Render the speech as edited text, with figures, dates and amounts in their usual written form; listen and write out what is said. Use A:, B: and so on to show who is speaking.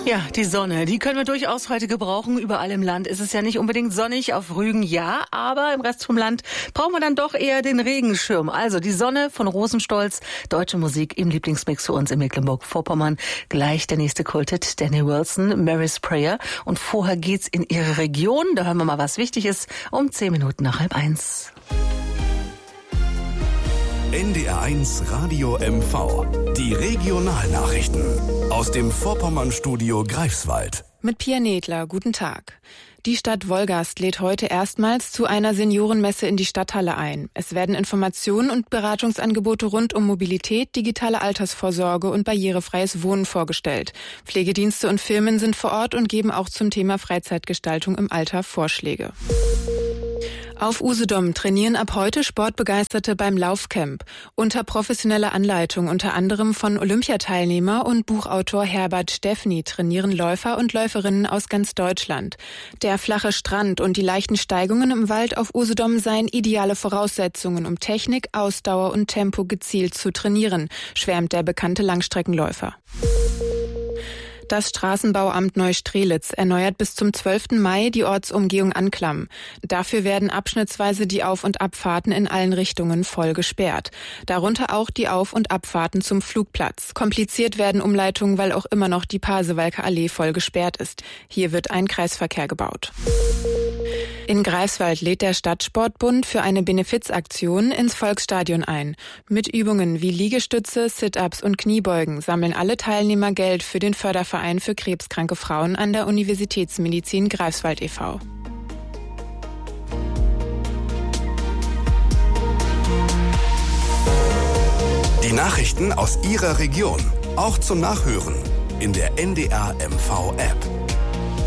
A: Ja, die Sonne, die können wir durchaus heute gebrauchen. Überall im Land ist es ja nicht unbedingt sonnig, auf Rügen ja, aber im Rest vom Land brauchen wir dann doch eher den Regenschirm. Also die Sonne von Rosenstolz, deutsche Musik im Lieblingsmix für uns in Mecklenburg-Vorpommern. Gleich der nächste Kulthit, Danny Wilson, Mary's Prayer. Und vorher geht's in ihre Region, da hören wir mal, was wichtig ist, um 10 Minuten nach 12:30.
B: NDR1 Radio MV. Die Regionalnachrichten aus dem Vorpommern-Studio Greifswald.
C: Mit Pia Nedler, guten Tag. Die Stadt Wolgast lädt heute erstmals zu einer Seniorenmesse in die Stadthalle ein. Es werden Informationen und Beratungsangebote rund um Mobilität, digitale Altersvorsorge und barrierefreies Wohnen vorgestellt. Pflegedienste und Firmen sind vor Ort und geben auch zum Thema Freizeitgestaltung im Alter Vorschläge. Auf Usedom trainieren ab heute Sportbegeisterte beim Laufcamp. Unter professioneller Anleitung unter anderem von Olympiateilnehmer und Buchautor Herbert Steffny trainieren Läufer und Läuferinnen aus ganz Deutschland. Der flache Strand und die leichten Steigungen im Wald auf Usedom seien ideale Voraussetzungen, um Technik, Ausdauer und Tempo gezielt zu trainieren, schwärmt der bekannte Langstreckenläufer. Das Straßenbauamt Neustrelitz erneuert bis zum 12. Mai die Ortsumgehung Anklam. Dafür werden abschnittsweise die Auf- und Abfahrten in allen Richtungen voll gesperrt. Darunter auch die Auf- und Abfahrten zum Flugplatz. Kompliziert werden Umleitungen, weil auch immer noch die Pasewalker Allee voll gesperrt ist. Hier wird ein Kreisverkehr gebaut. In Greifswald lädt der Stadtsportbund für eine Benefizaktion ins Volksstadion ein. Mit Übungen wie Liegestütze, Sit-ups und Kniebeugen sammeln alle Teilnehmer Geld für den Förderverein für krebskranke Frauen an der Universitätsmedizin Greifswald e.V.
B: Die Nachrichten aus Ihrer Region, auch zum Nachhören in der NDR MV App.